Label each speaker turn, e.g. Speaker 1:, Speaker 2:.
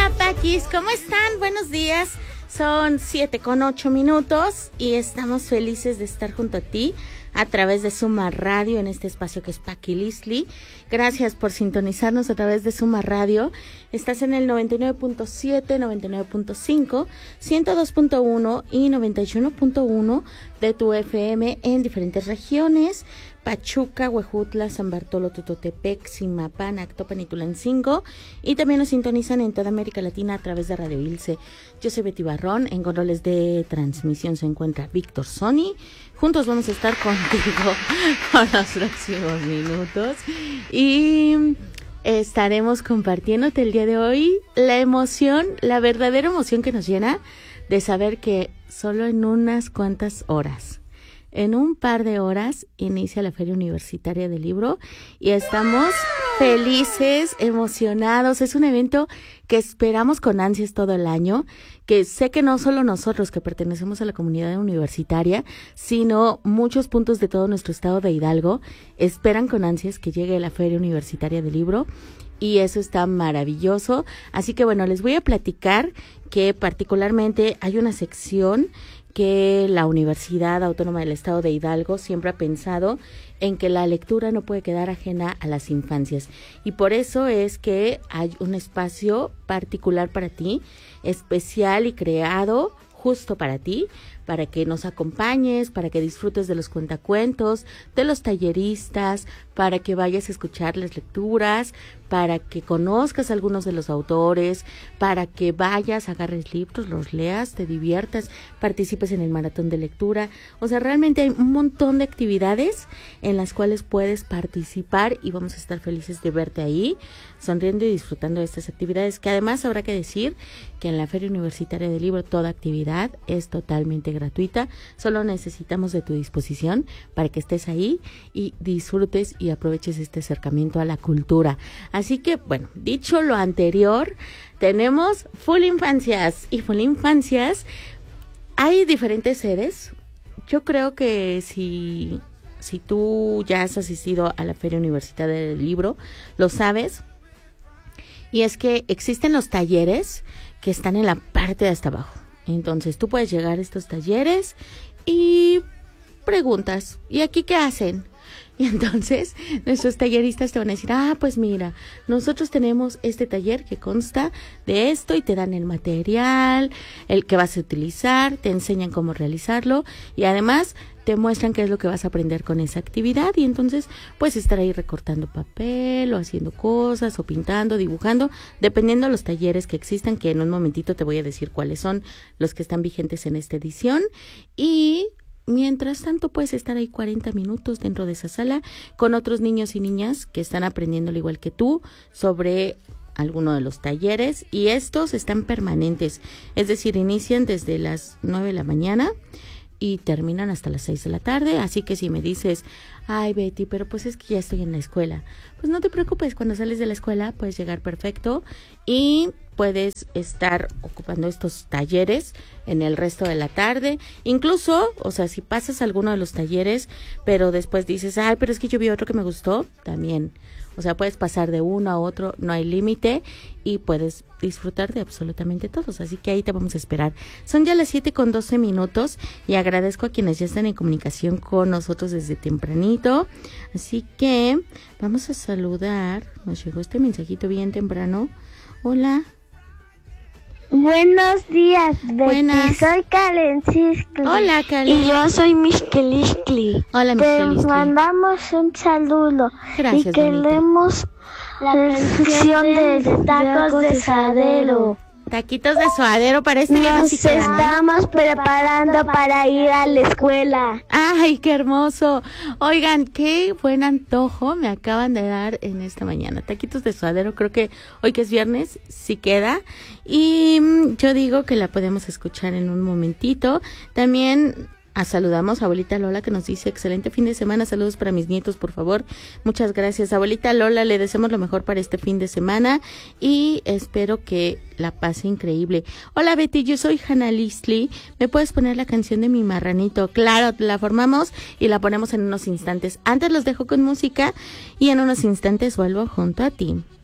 Speaker 1: Hola Paquis, ¿cómo están? Buenos días. Son 7:08 y estamos felices de estar junto a ti a través de Suma Radio en este espacio que es Paquilistli. Gracias por sintonizarnos a través de Suma Radio. Estás en el 99.7, 99.5, 102.1 y 91.1 de tu FM en diferentes regiones: Pachuca, Huejutla, San Bartolo, Tototepec, Zimapán, Actopan y Tulancingo. Y también nos sintonizan en toda América Latina a través de Radio Ilse. Yo soy Betty Barrón. En controles de transmisión se encuentra Víctor Sony. Juntos vamos a estar contigo por los próximos minutos. Y estaremos compartiéndote el día de hoy la emoción, la verdadera emoción que nos llena de saber que solo en unas cuantas horas, en un par de horas, inicia la Feria Universitaria del Libro y estamos felices, emocionados. Es un evento que esperamos con ansias todo el año, que sé que no solo nosotros que pertenecemos a la comunidad universitaria, sino muchos puntos de todo nuestro estado de Hidalgo esperan con ansias que llegue la Feria Universitaria del Libro. Y eso está maravilloso. Así que bueno, les voy a platicar que particularmente hay una sección que la Universidad Autónoma del Estado de Hidalgo siempre ha pensado en que la lectura no puede quedar ajena a las infancias. Y por eso es que hay un espacio particular para ti, especial y creado justo para ti, para que nos acompañes, para que disfrutes de los cuentacuentos, de los talleristas, para que vayas a escuchar las lecturas, para que conozcas algunos de los autores, para que vayas, agarres libros, los leas, te diviertas, participes en el maratón de lectura. O sea, realmente hay un montón de actividades en las cuales puedes participar y vamos a estar felices de verte ahí, sonriendo y disfrutando de estas actividades, que además habrá que decir que en la Feria Universitaria del Libro toda actividad es totalmente gratuita. Solo necesitamos de tu disposición para que estés ahí y disfrutes y aproveches este acercamiento a la cultura. Así que, bueno, dicho lo anterior, tenemos Full Infancias. Y Full Infancias, hay diferentes sedes. Yo creo que si tú ya has asistido a la Feria Universitaria del Libro, lo sabes. Y es que existen los talleres que están en la parte de hasta abajo. Entonces tú puedes llegar a estos talleres y preguntas, ¿y aquí qué hacen? Y entonces nuestros talleristas te van a decir, pues mira, nosotros tenemos este taller que consta de esto y te dan el material, el que vas a utilizar, te enseñan cómo realizarlo y además te muestran qué es lo que vas a aprender con esa actividad. Y entonces puedes estar ahí recortando papel o haciendo cosas o pintando, dibujando, dependiendo de los talleres que existan, que en un momentito te voy a decir cuáles son los que están vigentes en esta edición. Y mientras tanto puedes estar ahí 40 minutos dentro de esa sala con otros niños y niñas que están aprendiendo al igual que tú sobre alguno de los talleres, y estos están permanentes, es decir, inician desde las 9 de la mañana y terminan hasta las 6 de la tarde, así que si me dices, ay Betty, pero pues es que ya estoy en la escuela, pues no te preocupes, cuando sales de la escuela puedes llegar perfecto y puedes estar ocupando estos talleres en el resto de la tarde. Incluso, o sea, si pasas alguno de los talleres, pero después dices, ay, pero es que yo vi otro que me gustó, también. O sea, puedes pasar de uno a otro, no hay límite y puedes disfrutar de absolutamente todos. Así que ahí te vamos a esperar. Son ya las 7:12 y agradezco a quienes ya están en comunicación con nosotros desde tempranito. Así que vamos a saludar. Nos llegó este mensajito bien temprano. Hola.
Speaker 2: Buenos días, Betty.
Speaker 1: Buenas.
Speaker 2: Soy Kalenciscli.
Speaker 1: Hola, Kalen.
Speaker 2: Y yo soy Mixquilistli.
Speaker 1: Hola,
Speaker 2: Te
Speaker 1: Mixquilistli.
Speaker 2: mandamos un saludo.
Speaker 1: Gracias,
Speaker 2: y queremos la sección de tacos de suadero.
Speaker 1: Taquitos de suadero para este
Speaker 2: Nos
Speaker 1: viernes.
Speaker 2: estamos preparando para ir a la escuela.
Speaker 1: ¡Ay, qué hermoso! Oigan, qué buen antojo me acaban de dar en esta mañana. Taquitos de suadero, creo que hoy que es viernes, sí queda. Y yo digo que la podemos escuchar en un momentito. También saludamos a abuelita Lola, que nos dice excelente fin de semana, saludos para mis nietos, por favor. Muchas gracias, abuelita Lola, le deseamos lo mejor para este fin de semana y espero que la pase increíble. Hola Betty, yo soy Hannah Listli, ¿me puedes poner la canción de Mi Marranito? Claro, la formamos y la ponemos en unos instantes. Antes los dejo con música y en unos instantes vuelvo junto a ti.